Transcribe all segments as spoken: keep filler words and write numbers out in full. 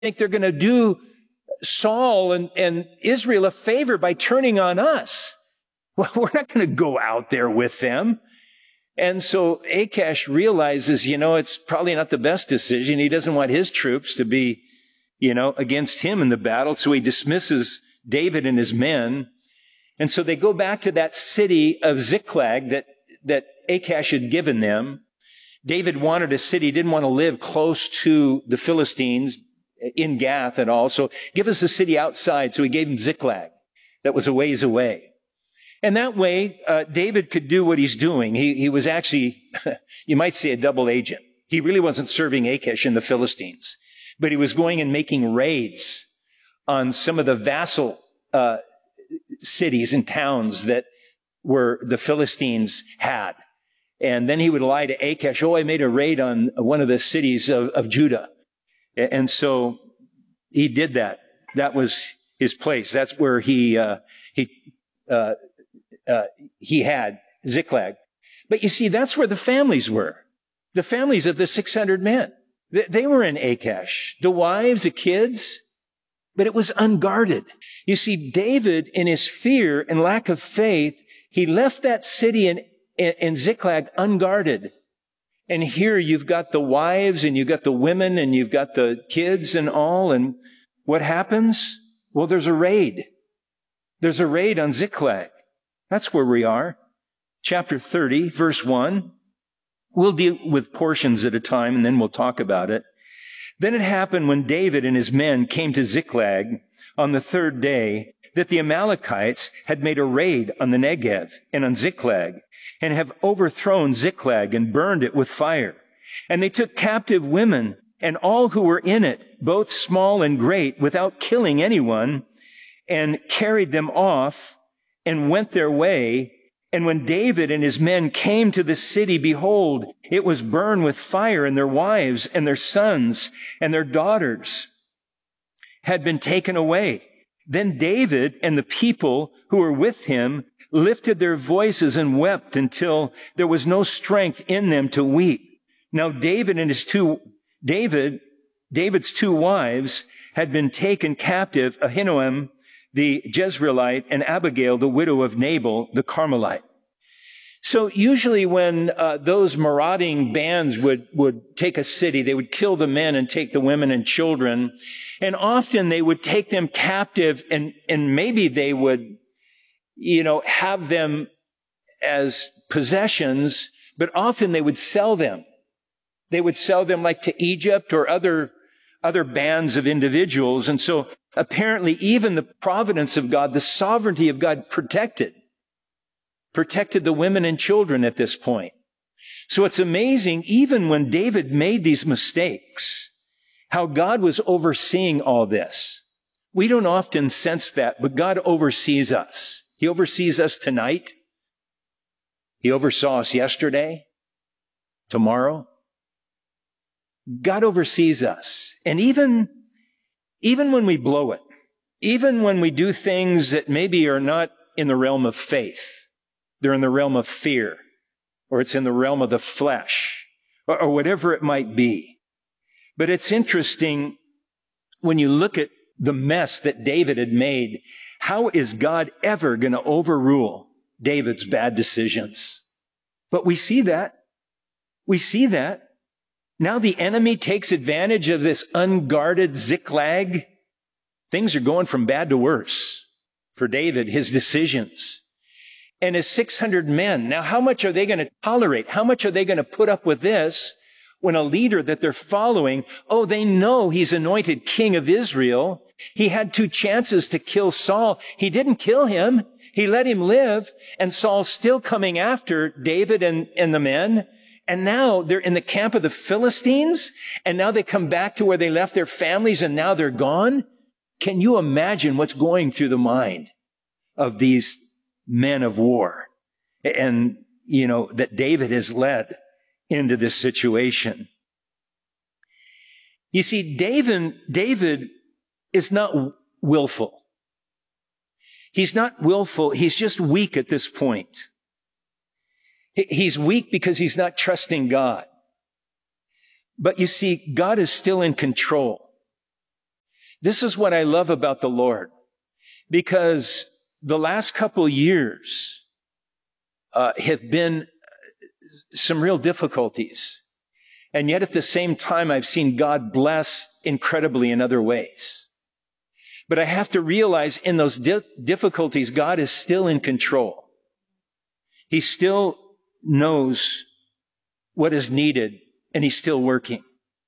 think they're going to do Saul and, and Israel a favor by turning on us. Well, we're not going to go out there with them. And so Achash realizes, you know, it's probably not the best decision. He doesn't want his troops to be, you know, against him in the battle. So he dismisses David and his men. And so they go back to that city of Ziklag that, that Achash had given them. David wanted a city, he didn't want to live close to the Philistines in Gath at all. So give us a city outside. So he gave him Ziklag. That was a ways away. And that way, uh, David could do what he's doing. He, he was actually, you might say, a double agent. He really wasn't serving Achash and the Philistines, but he was going and making raids on some of the vassal uh, cities and towns that were the Philistines had. And then he would lie to Achash, oh, I made a raid on one of the cities of, of Judah. And so he did that. That was his place. That's where he, uh, he, uh, uh, he had Ziklag. But you see, that's where the families were. The families of the six hundred men. They, they were in Achash. The wives, the kids. But it was unguarded. You see, David, in his fear and lack of faith, he left that city in, in, in Ziklag unguarded. And here you've got the wives and you've got the women and you've got the kids and all. And what happens? Well, there's a raid. There's a raid on Ziklag. That's where we are. Chapter thirty, verse one. We'll deal with portions at a time and then we'll talk about it. Then it happened when David and his men came to Ziklag on the third day that the Amalekites had made a raid on the Negev and on Ziklag and have overthrown Ziklag and burned it with fire. And they took captive women and all who were in it, both small and great, without killing anyone, and carried them off and went their way. And when David and his men came to the city, behold, it was burned with fire, and their wives and their sons and their daughters had been taken away. Then David and the people who were with him lifted their voices and wept until there was no strength in them to weep. Now David and his two, David, David's two wives had been taken captive, Ahinoam the Jezreelite and Abigail, the widow of Nabal, the Carmelite. So usually when uh, those marauding bands would, would take a city, they would kill the men and take the women and children. And often they would take them captive and, and maybe they would, you know, have them as possessions, but often they would sell them. They would sell them like to Egypt or other, other bands of individuals. And so apparently even the providence of God, the sovereignty of God protected, protected the women and children at this point. So it's amazing, even when David made these mistakes, how God was overseeing all this. We don't often sense that, but God oversees us. He oversees us tonight. He oversaw us yesterday, tomorrow. God oversees us. And even, even when we blow it, even when we do things that maybe are not in the realm of faith, they're in the realm of fear, or it's in the realm of the flesh, or, or whatever it might be. But it's interesting when you look at the mess that David had made. How is God ever going to overrule David's bad decisions? But we see that. We see that. Now the enemy takes advantage of this unguarded Ziklag. Things are going from bad to worse for David, his decisions. And his six hundred men. Now, how much are they going to tolerate? How much are they going to put up with this when a leader that they're following, oh, they know he's anointed king of Israel. He had two chances to kill Saul. He didn't kill him. He let him live. And Saul's still coming after David and, and the men. And now they're in the camp of the Philistines. And now they come back to where they left their families and now they're gone. Can you imagine what's going through the mind of these men of war, and, you know, that David has led into this situation? You see, David, David is not willful. He's not willful. He's just weak at this point. He's weak because he's not trusting God. But you see, God is still in control. This is what I love about the Lord, because the last couple years uh, have been some real difficulties. And yet at the same time, I've seen God bless incredibly in other ways. But I have to realize in those di- difficulties, God is still in control. He still knows what is needed, and he's still working.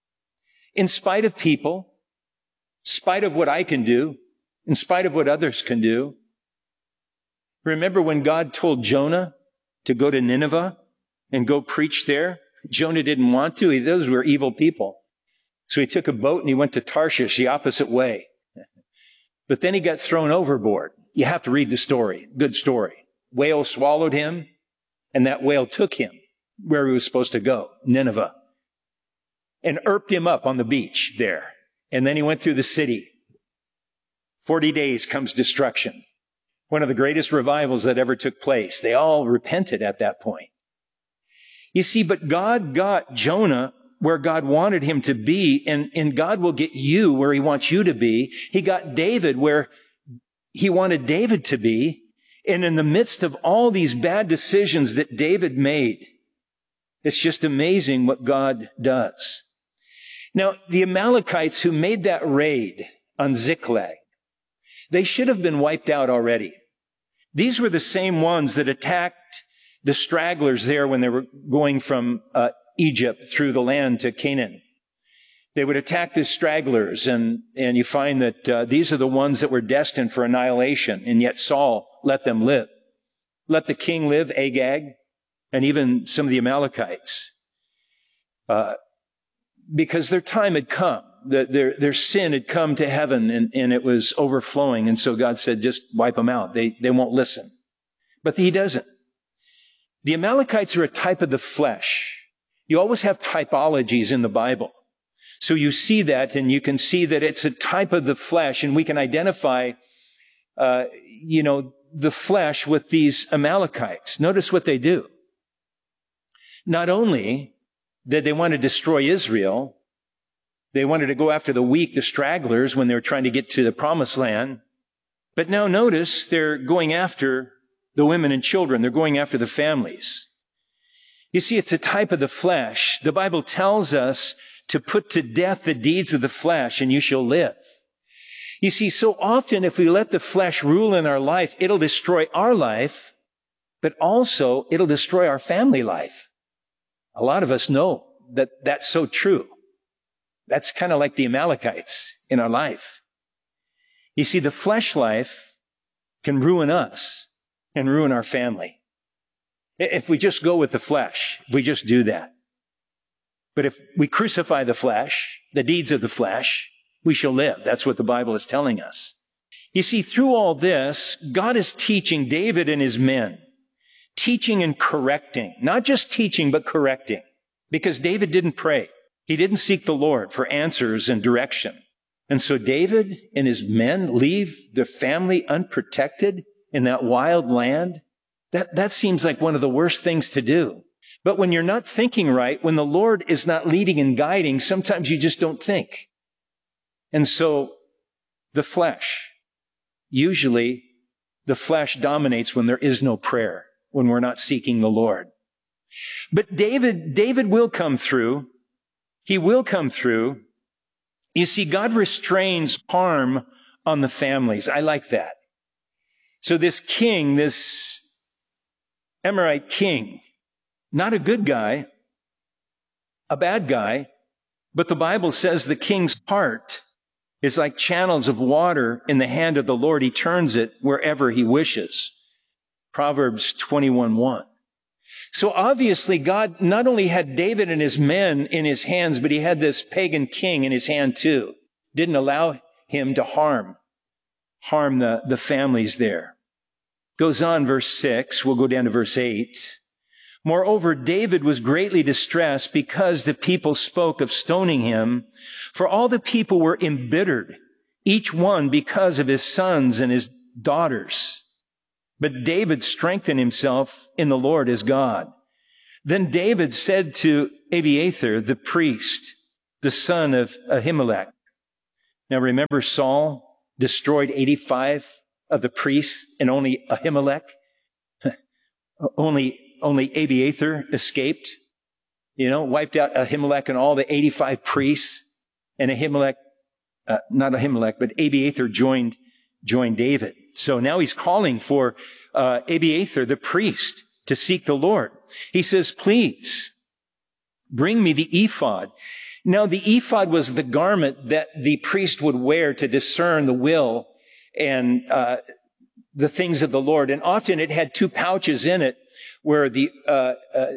In spite of people, in spite of what I can do, in spite of what others can do. Remember when God told Jonah to go to Nineveh and go preach there? Jonah didn't want to. Those were evil people. So he took a boat and he went to Tarshish, the opposite way. But then he got thrown overboard. You have to read the story. Good story. Whale swallowed him, and that whale took him where he was supposed to go, Nineveh, and irped him up on the beach there. And then he went through the city. Forty days comes destruction. One of the greatest revivals that ever took place. They all repented at that point. You see, but God got Jonah where God wanted him to be, and, and God will get you where he wants you to be. He got David where he wanted David to be. And in the midst of all these bad decisions that David made, it's just amazing what God does. Now, the Amalekites who made that raid on Ziklag, they should have been wiped out already. These were the same ones that attacked the stragglers there when they were going from uh, Egypt through the land to Canaan. They would attack the stragglers, and, and you find that uh, these are the ones that were destined for annihilation, and yet Saul let them live. Let the king live, Agag, and even some of the Amalekites. Uh, because their time had come. The, their, their sin had come to heaven, and, and it was overflowing. And so God said, just wipe them out. They, they won't listen. But he doesn't. The Amalekites are a type of the flesh. You always have typologies in the Bible. So you see that, and you can see that it's a type of the flesh, and we can identify, uh, you know, the flesh with these Amalekites. Notice what they do. Not only did they want to destroy Israel, they wanted to go after the weak, the stragglers, when they were trying to get to the promised land. But now notice they're going after the women and children. They're going after the families. You see, it's a type of the flesh. The Bible tells us to put to death the deeds of the flesh, and you shall live. You see, so often if we let the flesh rule in our life, it'll destroy our life, but also it'll destroy our family life. A lot of us know that that's so true. That's kind of like the Amalekites in our life. You see, the flesh life can ruin us and ruin our family. If we just go with the flesh, if we just do that. But if we crucify the flesh, the deeds of the flesh, we shall live. That's what the Bible is telling us. You see, through all this, God is teaching David and his men, teaching and correcting, not just teaching, but correcting, because David didn't pray. He didn't seek the Lord for answers and direction. And so David and his men leave their family unprotected in that wild land. That, that seems like one of the worst things to do. But when you're not thinking right, when the Lord is not leading and guiding, sometimes you just don't think. And so the flesh, usually the flesh dominates when there is no prayer, when we're not seeking the Lord. But David, David will come through. He will come through. You see, God restrains harm on the families. I like that. So this king, this Amorite king, not a good guy, a bad guy, but the Bible says the king's heart is like channels of water in the hand of the Lord. He turns it wherever he wishes. Proverbs twenty-one one. So obviously God not only had David and his men in his hands, but he had this pagan king in his hand too. Didn't allow him to harm, harm the, the families there. Goes on, verse six. We'll go down to verse eight. Moreover, David was greatly distressed because the people spoke of stoning him, for all the people were embittered, each one because of his sons and his daughters. But David strengthened himself in the Lord his God. Then David said to Abiathar, the priest, the son of Ahimelech, Now remember, Saul destroyed eighty-five of the priests and only Ahimelech, only, only Abiathar escaped, you know, wiped out Ahimelech and all the eighty-five priests, and Ahimelech, uh, not Ahimelech, but Abiathar joined, joined David. So now he's calling for, uh, Abiathar, the priest, to seek the Lord. He says, please bring me the ephod. Now, the ephod was the garment that the priest would wear to discern the will and uh, the things of the Lord. And often it had two pouches in it where the uh, uh,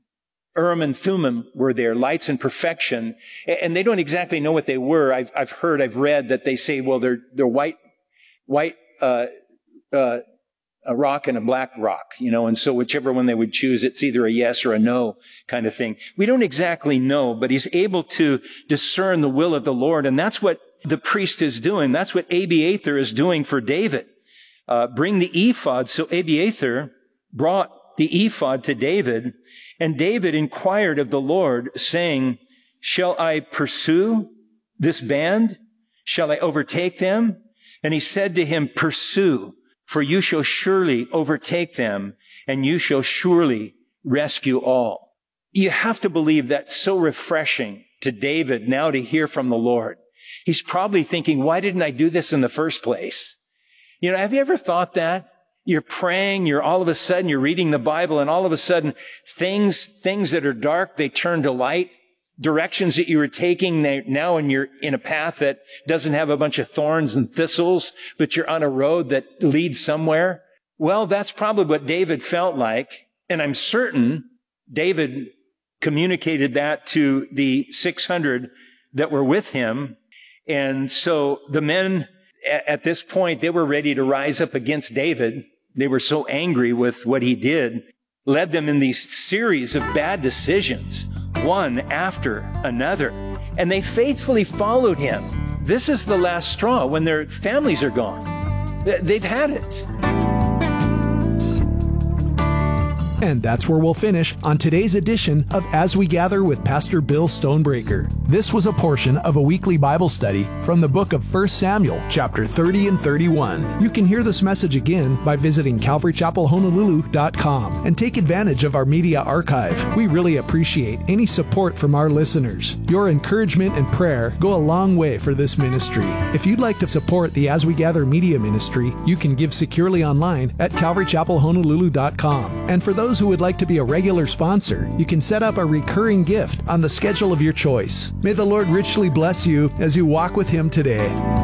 Urim and Thummim were there, lights and perfection. And they don't exactly know what they were. I've, I've heard, I've read that they say, well, they're, they're white, white, uh, uh, a rock and a black rock, you know, and so whichever one they would choose, it's either a yes or a no kind of thing. We don't exactly know, but he's able to discern the will of the Lord, and that's what the priest is doing. That's what Abiathar is doing for David. Uh, bring the ephod. So Abiathar brought the ephod to David, and David inquired of the Lord, saying, shall I pursue this band? Shall I overtake them? And he said to him, pursue. For you shall surely overtake them, and you shall surely rescue all. You have to believe that's so refreshing to David now to hear from the Lord. He's probably thinking, why didn't I do this in the first place? You know, have you ever thought that? You're praying, you're all of a sudden, you're reading the Bible, and all of a sudden, things, things that are dark, they turn to light. Directions that you were taking now, and you're in a path that doesn't have a bunch of thorns and thistles, but you're on a road that leads somewhere. Well, that's probably what David felt like. And I'm certain David communicated that to the six hundred that were with him. And so the men at this point, they were ready to rise up against David. They were so angry with what he did, led them in these series of bad decisions, one after another, and they faithfully followed him. This is the last straw when their families are gone. They've had it. And that's where we'll finish on today's edition of As We Gather with Pastor Bill Stonebreaker. This was a portion of a weekly Bible study from the book of First Samuel, chapter thirty and thirty-one. You can hear this message again by visiting calvary chapel honolulu dot com and take advantage of our media archive. We really appreciate any support from our listeners. Your encouragement and prayer go a long way for this ministry. If you'd like to support the As We Gather media ministry, you can give securely online at calvary chapel honolulu dot com. And for those who would like to be a regular sponsor, you can set up a recurring gift on the schedule of your choice. May the Lord richly bless you as you walk with Him today.